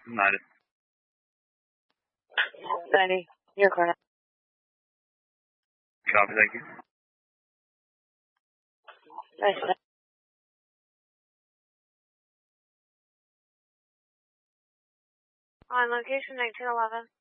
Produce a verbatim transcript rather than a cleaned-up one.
ninety. ninety. Your corner. Copy, thank you. Nice. On location nineteen eleven.